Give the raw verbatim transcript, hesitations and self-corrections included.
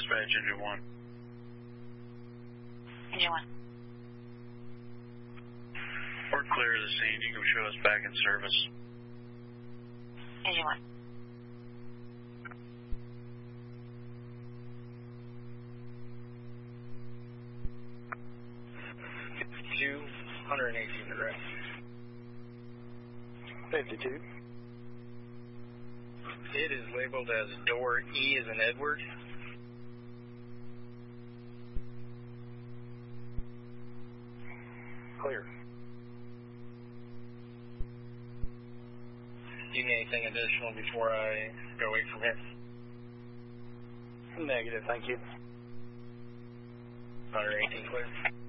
Dispatch, engine one. Engine one. We're clear of the scene. You can show us back in service. Engine one. fifty-two, one eighteen direct. fifty-two. It is labeled as door E as in Edward. Clear. Do you need anything additional before I go away from here? Negative, thank you. one eighteen clear.